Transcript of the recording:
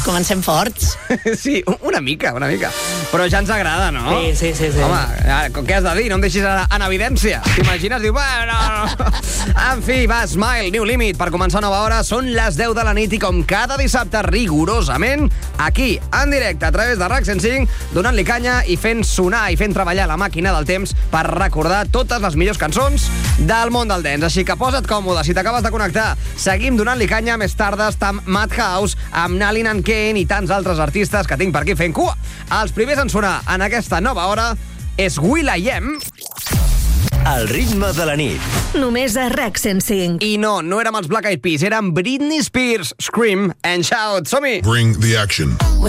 comencem forts. Sí, una mica. Però ja ens agrada, no? Sí. Home, què has de dir? No em deixis en evidència. T'imagines? Diu, bueno... En fi, va, Smile, New Limit. Per començar nova hora, són les 10 de la nit i com cada dissabte, rigorosament, aquí, en directe, a través de RAC 105, donant-li canya i fent sonar i fent treballar la màquina del temps per recordar totes les millors cançons del món del dance. Així que posa't còmode, si t'acabes de connectar. Seguim donant-li canya més tardes amb Madhouse, amb Nalin and Kane i tants altres artistes que tinc per aquí fent cua. Els primers en sonar en aquesta nova hora és will.i.am. El ritme de la nit. Només a RAC 105. I no érem els Black Eyed Peas, érem Britney Spears, Scream and Shout. Som-hi! Bring the action.